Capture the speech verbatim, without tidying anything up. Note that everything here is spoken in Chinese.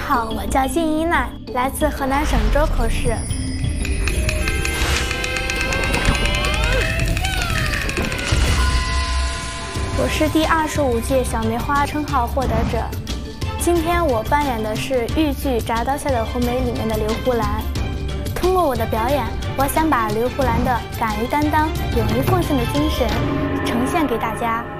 好，我叫金一娜，来自河南省周口市。我是第二十五届小梅花称号获得者。今天我扮演的是豫剧《铡刀下的红梅》里面的刘胡兰。通过我的表演，我想把刘胡兰的敢于担当、勇于奉献的精神呈现给大家。